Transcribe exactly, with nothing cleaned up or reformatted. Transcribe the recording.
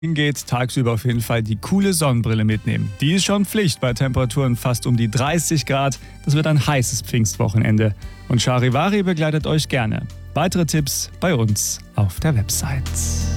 Geht tagsüber auf jeden Fall die coole Sonnenbrille mitnehmen. Die ist schon Pflicht bei Temperaturen fast um die dreißig Grad. Das wird ein heißes Pfingstwochenende. Und Charivari begleitet euch gerne. Weitere Tipps bei uns auf der Website.